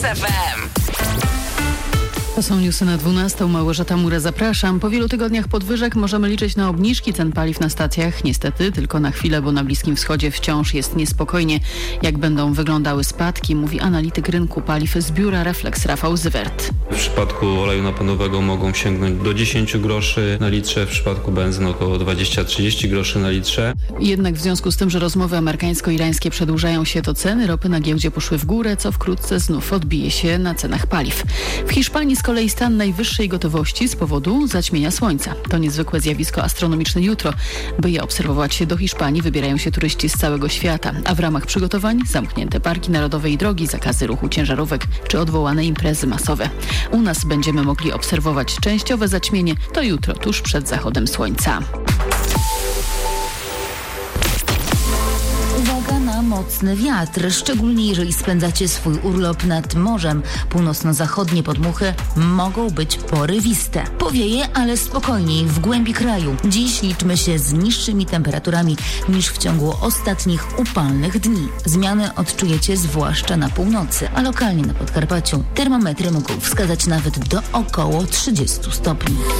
FM. To są newsy na 12. Małgorzata Mura, zapraszam. Po wielu tygodniach podwyżek możemy liczyć na obniżki cen paliw na stacjach. Niestety tylko na chwilę, bo na Bliskim Wschodzie wciąż jest niespokojnie. Jak będą wyglądały spadki, mówi analityk rynku paliw z biura Reflex Rafał Zywert. W przypadku oleju napędowego mogą sięgnąć do 10 groszy na litrze, w przypadku benzyny około 20-30 groszy na litrze. Jednak w związku z tym, że rozmowy amerykańsko-irańskie przedłużają się, to ceny ropy na giełdzie poszły w górę, co wkrótce znów odbije się na cenach paliw. W Hiszpanii z kolei stan najwyższej gotowości z powodu zaćmienia słońca. To niezwykłe zjawisko astronomiczne jutro. By je obserwować, do Hiszpanii wybierają się turyści z całego świata, a w ramach przygotowań zamknięte parki narodowe i drogi, zakazy ruchu ciężarówek czy odwołane imprezy masowe. U nas będziemy mogli obserwować częściowe zaćmienie, to jutro tuż przed zachodem słońca. Uwaga na mocny wiatr, szczególnie jeżeli spędzacie swój urlop nad morzem. Północno-zachodnie podmuchy mogą być porywiste. Powieje, ale spokojniej w głębi kraju. Dziś liczmy się z niższymi temperaturami niż w ciągu ostatnich upalnych dni. Zmiany odczujecie zwłaszcza na północy, a lokalnie na Podkarpaciu termometry mogą wskazać nawet do około 30 stopni.